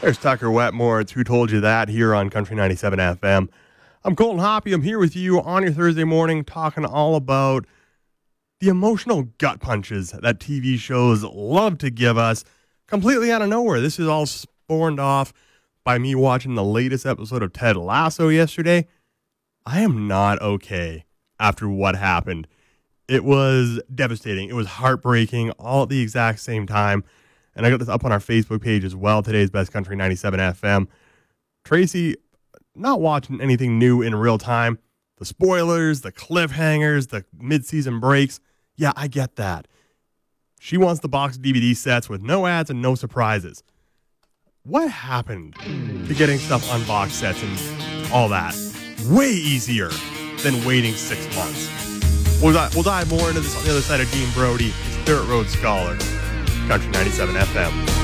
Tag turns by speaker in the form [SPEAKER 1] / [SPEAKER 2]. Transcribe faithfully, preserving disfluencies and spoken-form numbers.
[SPEAKER 1] There's Tucker Wetmore. It's Who Told You That here on Country ninety-seven F M. I'm Colton Hoppy. I'm here with you on your Thursday morning talking all about the emotional gut punches that T V shows love to give us completely out of nowhere. This is all spawned off by me watching the latest episode of Ted Lasso yesterday. I am not okay after what happened. It was devastating. It was heartbreaking all at the exact same time. And I got this up on our Facebook page as well. Today's Best Country ninety-seven F M. Tracy, not watching anything new in real time. The spoilers, the cliffhangers, the mid-season breaks. Yeah, I get that. She wants the box D V D sets with no ads and no surprises. What happened to getting stuff on box sets and all that? Way easier than waiting six months. We'll dive, we'll dive more into this on the other side of Dean Brody, Spirit Road Scholar. Country ninety-seven F M.